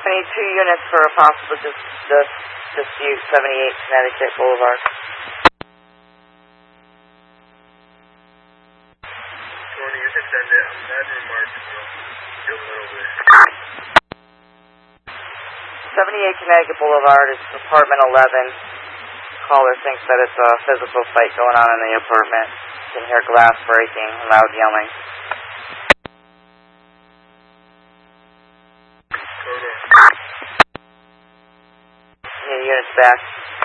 I need 2 units for a possible dispute, 78 Connecticut Boulevard. Tony, you can send it. I'm glad you remarked it, bro. You'll know this. 78 Connecticut Boulevard is apartment 11. Caller thinks that it's a physical fight going on in the apartment. You can hear glass breaking, loud yelling. Units back.